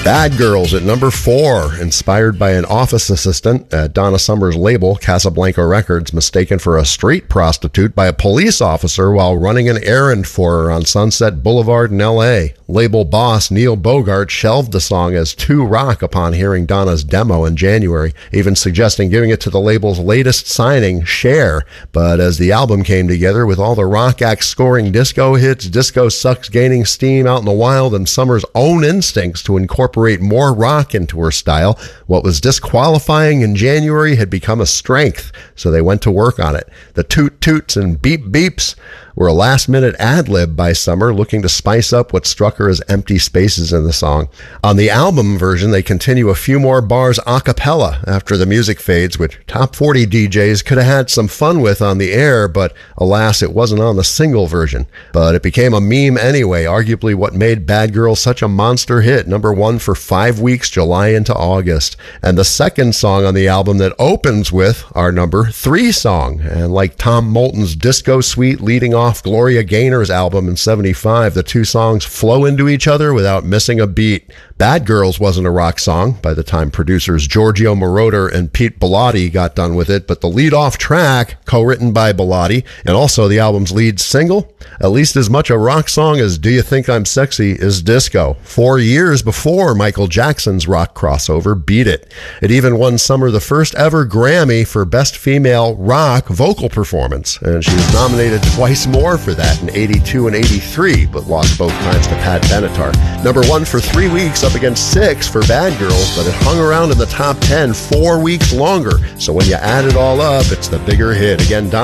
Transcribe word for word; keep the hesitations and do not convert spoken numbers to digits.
Bad Girls at number four, inspired by an office assistant at Donna Summer's label, Casablanca Records, mistaken for a street prostitute by a police officer while running an errand for her on Sunset Boulevard in L A. Label boss Neil Bogart shelved the song as too rock upon hearing Donna's demo in January, even suggesting giving it to the label's latest signing, Cher. But as the album came together with all the rock acts scoring disco hits, Disco Sucks gaining steam out in the wild, and Summer's own instincts to incorporate more rock into her style, what was disqualifying in January had become a strength, so they went to work on it. The toot toots and beep beeps were a last-minute ad-lib by Summer, looking to spice up what struck her as empty spaces in the song. On the album version, they continue a few more bars a cappella after the music fades, which top forty D Js could have had some fun with on the air, but alas, it wasn't on the single version. But it became a meme anyway, arguably what made Bad Girls such a monster hit, number one for five weeks, July into August. And the second song on the album that opens with our number three song. And like Tom Moulton's Disco Suite leading off Gloria Gaynor's album in seventy-five, the two songs flow into each other without missing a beat. Bad Girls wasn't a rock song by the time producers Giorgio Moroder and Pete Bellotti got done with it, but the lead-off track, co-written by Bellotti, and also the album's lead single, at least as much a rock song as Do You Think I'm Sexy is disco. Four years before Michael Jackson's rock crossover, Beat It. It even won Summer the first ever Grammy for Best Female Rock Vocal Performance, and she was nominated twice more for that in eighty-two and eighty-three, but lost both times to Pat Benatar. Number one for three weeks, up against six for Bad Girls, but it hung around in the top ten four weeks longer. So when you add it all up, it's the bigger hit. Again, Don